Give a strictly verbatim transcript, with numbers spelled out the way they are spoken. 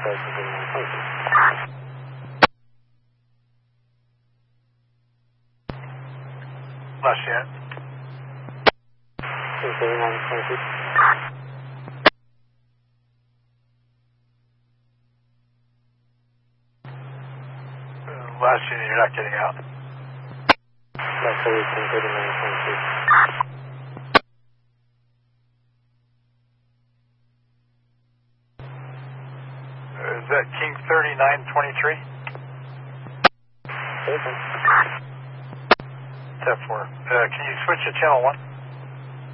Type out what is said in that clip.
Last unit. Last unit, you're not getting out. Is that King thirty-nine twenty-three? ten four. Uh, can you switch to channel one?